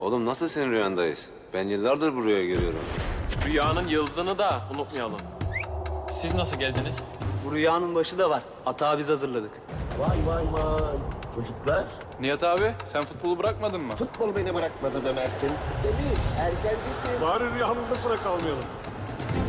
Oğlum nasıl senin rüyandayız? Ben yıllardır buraya geliyorum. Rüyanın yıldızını da unutmayalım. Siz nasıl geldiniz? Bu rüyanın başı da var. Atağı biz hazırladık. Vay vay vay. Çocuklar, Nihat abi, sen futbolu bırakmadın mı? futbol beni bırakmadı be Mert'im. Semih, erkencisin. Bari rüyamızda sıra kalmayalım.